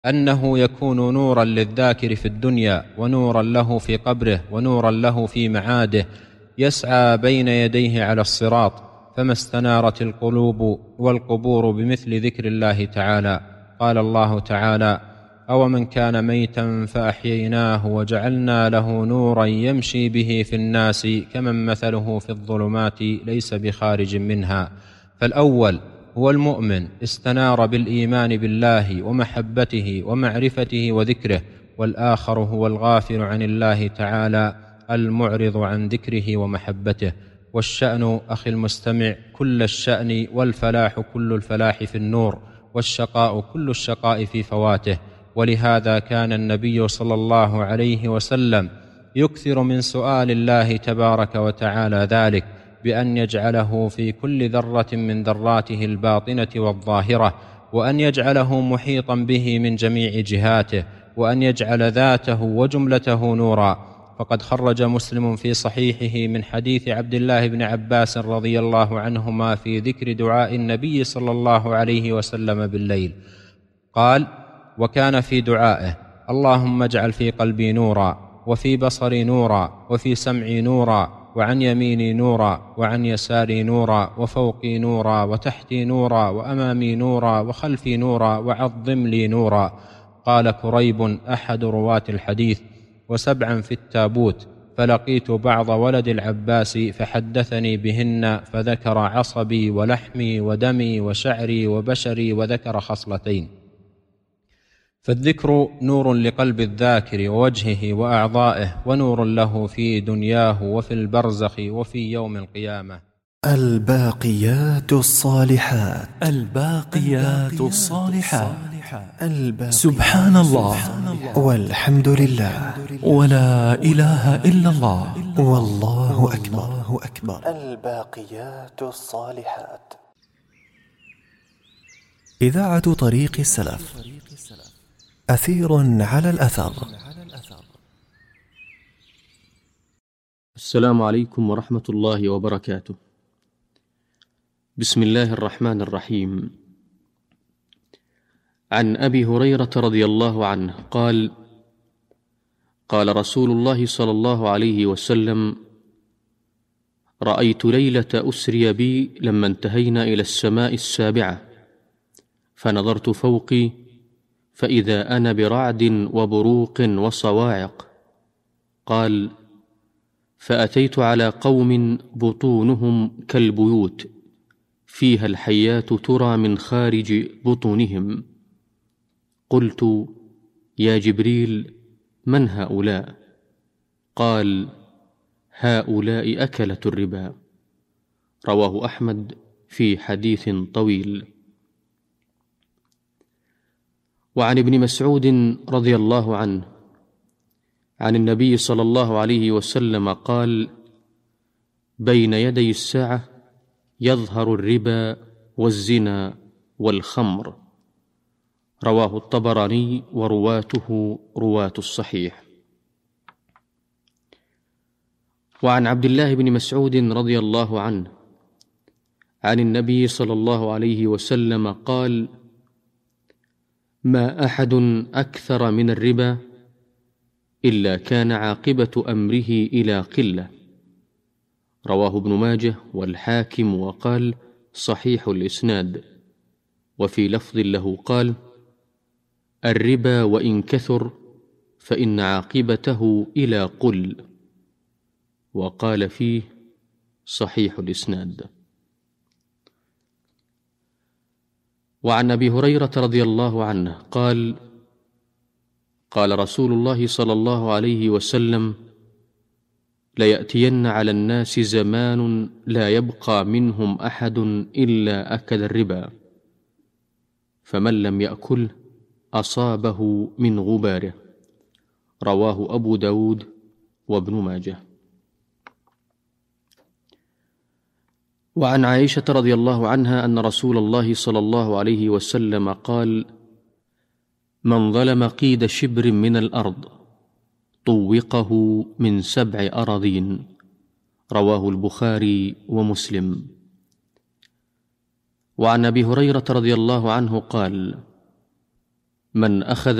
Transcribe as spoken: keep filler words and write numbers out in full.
أنه يكون نورا للذاكر في الدنيا ونورا له في قبره ونورا له في معاده، يسعى بين يديه على الصراط، فما استنارت القلوب والقبور بمثل ذكر الله تعالى. قال الله تعالى: أومن كان ميتا فأحييناه وجعلنا له نورا يمشي به في الناس كمن مثله في الظلمات ليس بخارج منها. فالأول هو المؤمن استنار بالإيمان بالله ومحبته ومعرفته وذكره، والآخر هو الغافل عن الله تعالى المعرض عن ذكره ومحبته. والشأن أخي المستمع كل الشأن، والفلاح كل الفلاح في النور، والشقاء كل الشقاء في فواته. ولهذا كان النبي صلى الله عليه وسلم يكثر من سؤال الله تبارك وتعالى ذلك، بأن يجعله في كل ذرة من ذراته الباطنة والظاهرة، وأن يجعله محيطا به من جميع جهاته، وأن يجعل ذاته وجملته نورا. فقد خرج مسلم في صحيحه من حديث عبد الله بن عباس رضي الله عنهما في ذكر دعاء النبي صلى الله عليه وسلم بالليل، قال: وكان في دعائه: اللهم اجعل في قلبي نورا، وفي بصري نورا، وفي سمعي نورا، وعن يميني نورا، وعن يساري نورا، وفوقي نورا، وتحتي نورا، وأمامي نورا، وخلفي نورا، وعظم لي نورا. قال كريب أحد رواة الحديث: وسبعا في التابوت، فلقيت بعض ولد العباس فحدثني بهن، فذكر عصبي ولحمي ودمي وشعري وبشري، وذكر خصلتين. فالذكر نور لقلب الذاكر ووجهه وأعضائه، ونور له في دنياه وفي البرزخ وفي يوم القيامة. الباقيات الصالحات. الباقيات الصالحات. الباقيات سبحان الله والحمد لله ولا إله إلا الله والله أكبر. الباقيات الصالحات. إذاعة طريق السلف، أثير على الأثر. السلام عليكم ورحمة الله وبركاته. بسم الله الرحمن الرحيم. عن أبي هريرة رضي الله عنه قال: قال رسول الله صلى الله عليه وسلم: رأيت ليلة أسري بي لما انتهينا إلى السماء السابعة، فنظرت فوقي فإذا أنا برعد وبروق وصواعق. قال: فأتيت على قوم بطونهم كالبيوت، فيها الحيات ترى من خارج بطونهم. قلت: يا جبريل، من هؤلاء؟ قال: هؤلاء أكلة الربا. رواه أحمد في حديث طويل. وعن ابن مسعود رضي الله عنه عن النبي صلى الله عليه وسلم قال: بين يدي الساعة يظهر الربا والزنا والخمر. رواه الطبراني ورواته رواة الصحيح. وعن عبد الله بن مسعود رضي الله عنه عن النبي صلى الله عليه وسلم قال: ما أحد أكثر من الربا إلا كان عاقبة أمره إلى قلة. رواه ابن ماجه والحاكم وقال: صحيح الإسناد. وفي لفظ له قال: الربا وإن كثر فإن عاقبته إلى قل. وقال فيه: صحيح الإسناد. وعن أبي هريرة رضي الله عنه قال: قال رسول الله صلى الله عليه وسلم: ليأتين على الناس زمان لا يبقى منهم أحد إلا أكل الربا، فمن لم يأكل أصابه من غباره. رواه أبو داود وابن ماجه. وعن عائشة رضي الله عنها أن رسول الله صلى الله عليه وسلم قال: من ظلم قيد شبر من الأرض طوقه من سبع أراضين. رواه البخاري ومسلم. وعن أبي هريرة رضي الله عنه قال: من أخذ